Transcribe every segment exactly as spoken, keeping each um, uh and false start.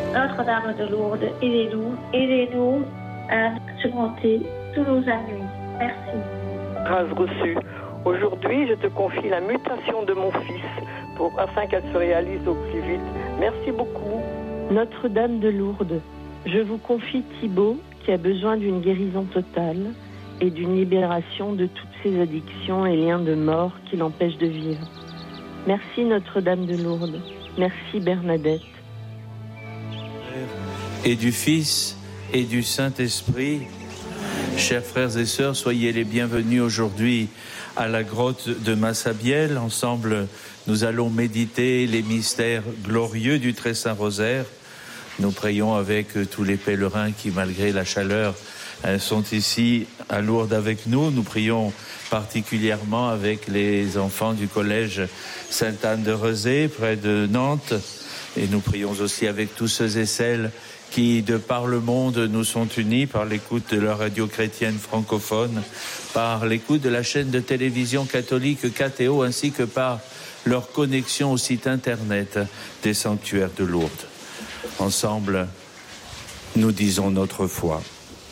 Notre-Dame de Lourdes, aidez-nous, aidez-nous à surmonter tous nos ennuis. Merci. Grâce reçue. Aujourd'hui, je te confie la mutation de mon fils pour, afin qu'elle se réalise au plus vite. Merci beaucoup. Notre-Dame de Lourdes, je vous confie Thibaut qui a besoin d'une guérison totale et d'une libération de toutes ses addictions et liens de mort qui l'empêchent de vivre. Merci Notre-Dame de Lourdes. Merci Bernadette. Et du Fils et du Saint-Esprit. Chers frères et sœurs, soyez les bienvenus aujourd'hui à la grotte de Massabielle. Ensemble, nous allons méditer les mystères glorieux du Très Saint Rosaire. Nous prions avec tous les pèlerins qui, malgré la chaleur, sont ici à Lourdes avec nous. Nous prions particulièrement avec les enfants du collège Sainte-Anne de Rezé, près de Nantes. Et nous prions aussi avec tous ceux et celles qui, de par le monde, nous sont unis par l'écoute de la radio chrétienne francophone, par l'écoute de la chaîne de télévision catholique K T O, ainsi que par leur connexion au site internet des sanctuaires de Lourdes. Ensemble, nous disons notre foi.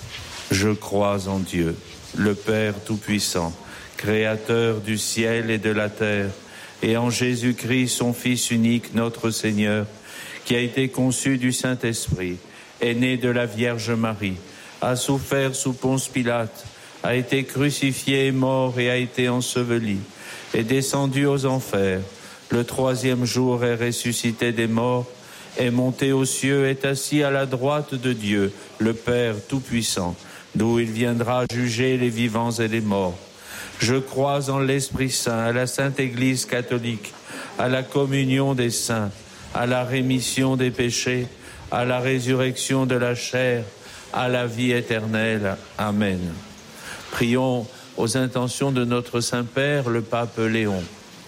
Je crois en Dieu, le Père Tout-Puissant, Créateur du ciel et de la terre, et en Jésus-Christ, son Fils unique, notre Seigneur, qui a été conçu du Saint-Esprit, est né de la Vierge Marie, a souffert sous Ponce Pilate, a été crucifié et mort et a été enseveli, est descendu aux enfers, le troisième jour est ressuscité des morts, est monté aux cieux, est assis à la droite de Dieu, le Père Tout-Puissant, d'où il viendra juger les vivants et les morts. Je crois en l'Esprit Saint, à la Sainte Église catholique, à la communion des saints, à la rémission des péchés, à la résurrection de la chair, à la vie éternelle. Amen. Prions aux intentions de notre Saint-Père, le Pape Léon.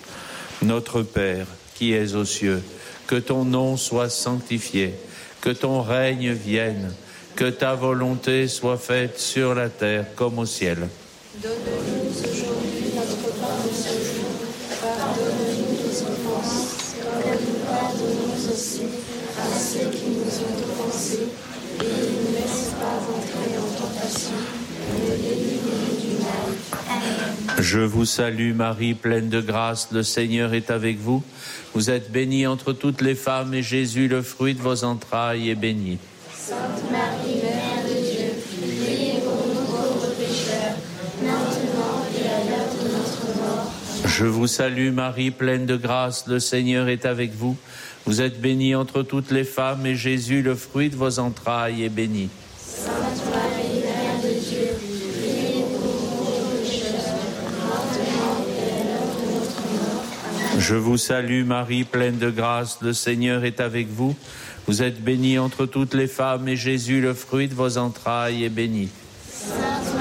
Notre Père, qui es aux cieux, que ton nom soit sanctifié, que ton règne vienne, que ta volonté soit faite sur la terre comme au ciel. Donne-nous aujourd'hui notre pain de ce jour. Pardonne-nous nos offenses, comme nous pardonnons aussi à ceux qui nous ont offensés. Et ne nous laisse pas entrer en tentation, mais délivre-nous du mal. Amen. Je vous salue Marie, pleine de grâce, le Seigneur est avec vous. Vous êtes bénie entre toutes les femmes, et Jésus, le fruit de vos entrailles, est béni. Sainte Marie, Mère de Dieu, priez pour nous pauvres pécheurs, maintenant et à l'heure de notre mort. Je vous salue Marie, pleine de grâce, le Seigneur est avec vous. Vous êtes bénie entre toutes les femmes, et Jésus, le fruit de vos entrailles, est béni. Sainte Marie, Mère de Dieu, priez pour nous pauvres pécheurs, maintenant et à l'heure de notre mort. Amen. Je vous salue Marie, pleine de grâce, le Seigneur est avec vous. Vous êtes bénie entre toutes les femmes, et Jésus, le fruit de vos entrailles, est béni. Sainte